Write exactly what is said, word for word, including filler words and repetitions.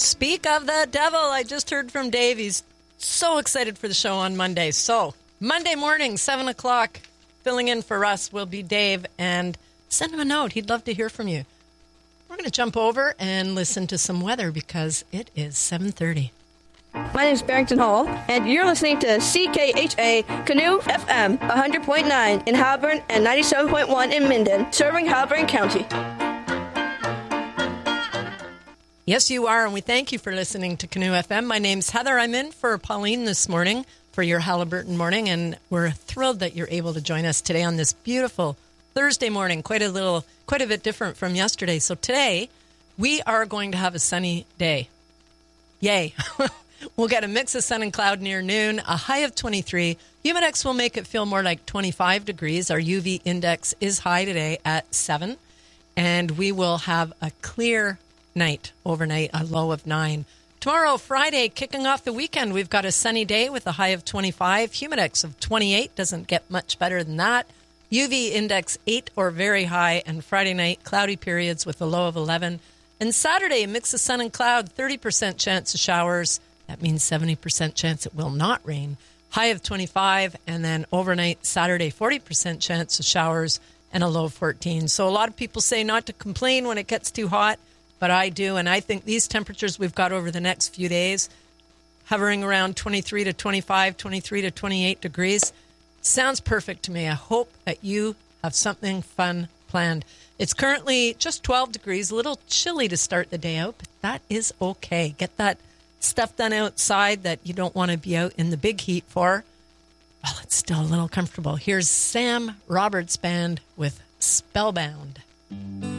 Speak of the devil, I just heard from Dave. He's so excited for the show on Monday. So, Monday morning, seven o'clock, filling in for Russ will be Dave. And send him a note. He'd love to hear from you. We're going to jump over and listen to some weather because it is seven thirty. My name is Barrington Hall, and you're listening to C K H A Canoe F M one hundred point nine in Halburn and ninety-seven point one in Minden, serving Halburn County. Yes, you are, and we thank you for listening to Canoe F M. My name's Heather. I'm in for Pauline this morning for your Halliburton morning, and we're thrilled that you're able to join us today on this beautiful Thursday morning. Quite a little, quite a bit different from yesterday. So today, we are going to have a sunny day. Yay. We'll get a mix of sun and cloud near noon, a high of twenty-three. Humidex will make it feel more like twenty-five degrees. Our U V index is high today at seven. And we will have a clear night overnight, a low of nine. Tomorrow, Friday, kicking off the weekend, we've got a sunny day with a high of twenty-five. Humidex of twenty-eight. Doesn't get much better than that. U V index eight or very high. And Friday night, cloudy periods with a low of eleven. And Saturday, a mix of sun and cloud, thirty percent chance of showers. That means seventy percent chance it will not rain. High of twenty-five, and then overnight Saturday, forty percent chance of showers and a low of fourteen. So a lot of people say not to complain when it gets too hot, but I do. And I think these temperatures we've got over the next few days, hovering around twenty-three to twenty-five, twenty-three to twenty-eight degrees, sounds perfect to me. I hope that you have something fun planned. It's currently just twelve degrees, a little chilly to start the day out, but that is okay. Get that stuff done outside that you don't want to be out in the big heat for. Well, it's still a little comfortable. Here's Sam Roberts Band with Spellbound.